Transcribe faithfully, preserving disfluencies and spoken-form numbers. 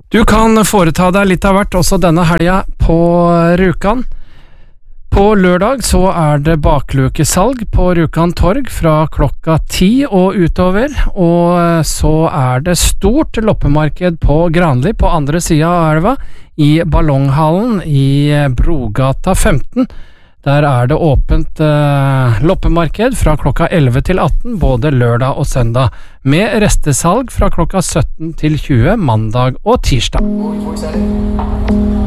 Du kan foreta deg litt av hvert også denne helga på Rjukan. På lørdag så er det baklukesalg på Rjukan torg fra klokka ti og utover, og så er det stort loppemarked på Granli på andre siden av elva, i Ballonghallen i Brogata femten. Der er det åpent eh, loppemarked fra klokka elleve til atten, både lørdag og søndag, med restesalg fra klokka sytten til tjue, mandag og tirsdag.